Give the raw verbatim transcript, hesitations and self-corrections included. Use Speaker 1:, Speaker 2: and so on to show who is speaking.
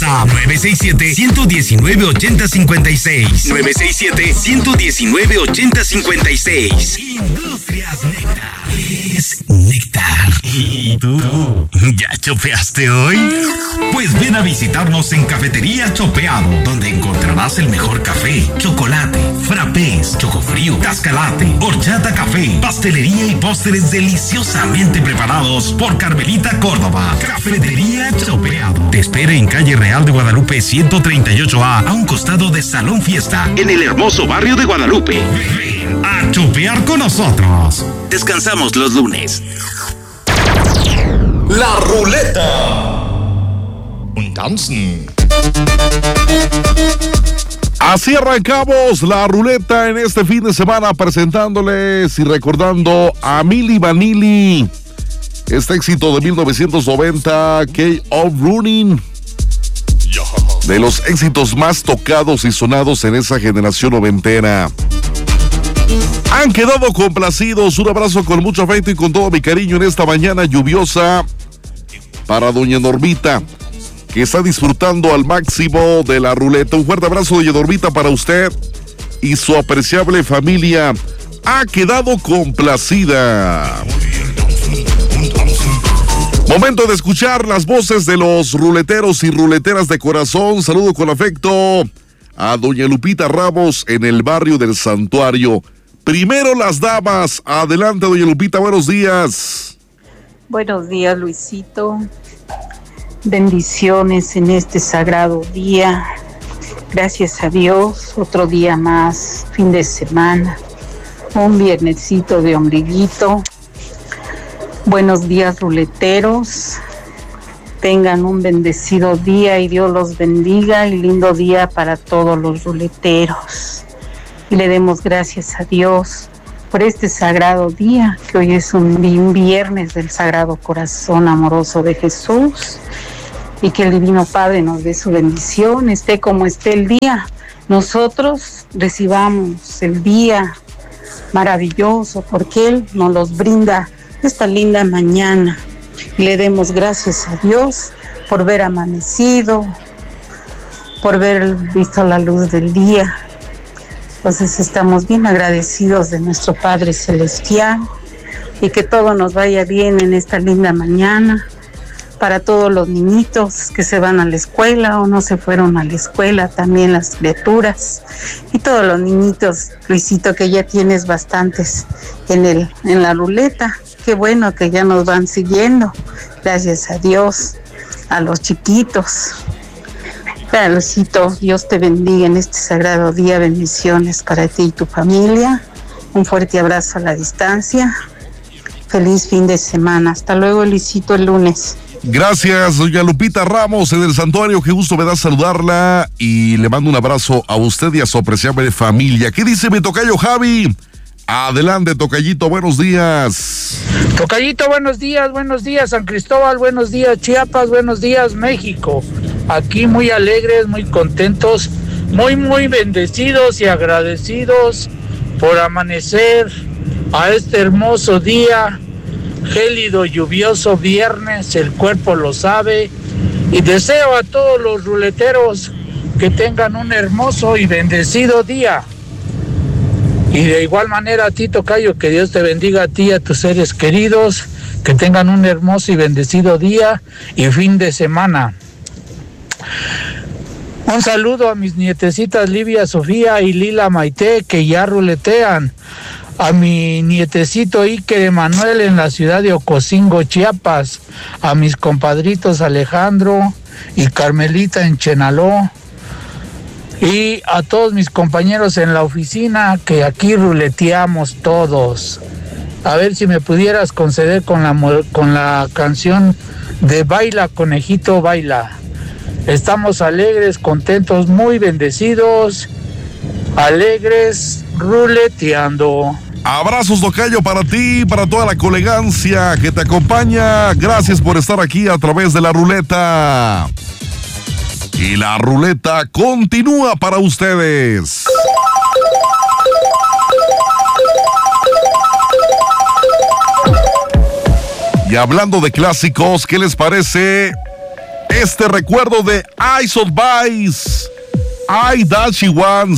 Speaker 1: WhatsApp nueve seis siete, uno uno nueve, ocho cero cinco seis. nueve seis siete, uno uno nueve, ocho cero cinco seis. Industrias Néctar. Es Néctar. ¿Y tú? ¿Ya chopeaste hoy? Pues ven a visitarnos en Cafetería Chopeado, donde encontrarás el mejor café, chocolate, frappés, chocofrío, cascalate, horchata café, pastelería y postres deliciosamente preparados por Carmelita Córdoba. Cafetería Chopeado te espera en calle Real de Guadalupe ciento treinta y ocho A, a un costado de Salón Fiesta, en el hermoso barrio de Guadalupe. Ven a chopear con nosotros. Descansamos los lunes.
Speaker 2: La ruleta. Un tanzen.
Speaker 3: Así arrancamos la ruleta en este fin de semana, presentándoles y recordando a Milli Vanilli. Este éxito de mil novecientos noventa, Keep On Running, de los éxitos más tocados y sonados en esa generación noventera. Han quedado complacidos. Un abrazo con mucho afecto y con todo mi cariño en esta mañana lluviosa para doña Normita, que está disfrutando al máximo de la ruleta. Un fuerte abrazo, doña Normita, para usted y su apreciable familia. Ha quedado complacida. Momento de escuchar las voces de los ruleteros y ruleteras de corazón. Saludo con afecto a doña Lupita Ramos en el barrio del Santuario. Primero las damas. Adelante, doña Lupita, buenos días.
Speaker 4: Buenos días, Luisito. Bendiciones en este sagrado día. Gracias a Dios, otro día más, fin de semana. Un viernesito de ombliguito. Buenos días, ruleteros. Tengan un bendecido día y Dios los bendiga, y lindo día para todos los ruleteros. Y le demos gracias a Dios por este sagrado día, que hoy es un viernes del Sagrado Corazón Amoroso de Jesús, y que el Divino Padre nos dé su bendición, esté como esté el día. Nosotros recibamos el día maravilloso, porque Él nos los brinda esta linda mañana. Y le demos gracias a Dios por ver amanecido, por ver visto la luz del día. Entonces estamos bien agradecidos de nuestro Padre Celestial, y que todo nos vaya bien en esta linda mañana. Para todos los niñitos que se van a la escuela o no se fueron a la escuela, también las criaturas y todos los niñitos, Luisito, que ya tienes bastantes en el en la ruleta. Qué bueno que ya nos van siguiendo, gracias a Dios, a los chiquitos. Luisito, Dios te bendiga en este sagrado día. Bendiciones para ti y tu familia. Un fuerte abrazo a la distancia. Feliz fin de semana. Hasta luego, Luisito, el lunes.
Speaker 3: Gracias, doña Lupita Ramos en el Santuario. Qué gusto me da saludarla, y le mando un abrazo a usted y a su apreciable familia. ¿Qué dice mi tocayo Javi? Adelante, tocayito, buenos días.
Speaker 5: Tocayito, buenos días, buenos días, San Cristóbal, buenos días, Chiapas, buenos días, México. Aquí muy alegres, muy contentos, muy, muy bendecidos y agradecidos por amanecer a este hermoso día, gélido, lluvioso viernes, el cuerpo lo sabe, y deseo a todos los ruleteros que tengan un hermoso y bendecido día. Y de igual manera a ti, tocayo, que Dios te bendiga a ti y a tus seres queridos, que tengan un hermoso y bendecido día y fin de semana. Un saludo a mis nietecitas Livia, Sofía y Lila Maite, que ya ruletean. A mi nietecito Iker Emanuel en la ciudad de Ocosingo, Chiapas. A mis compadritos Alejandro y Carmelita en Chenaló. Y a todos mis compañeros en la oficina, que aquí ruleteamos todos. A ver si me pudieras conceder con la, con la canción de Baila, Conejito, Baila. Estamos alegres, contentos, muy bendecidos, alegres, ruleteando.
Speaker 3: Abrazos, tocayo, para ti, para toda la colegancia que te acompaña. Gracias por estar aquí a través de la ruleta. Y la ruleta continúa para ustedes. Y hablando de clásicos, ¿qué les parece este recuerdo de Ice of Vice, I That She Wants.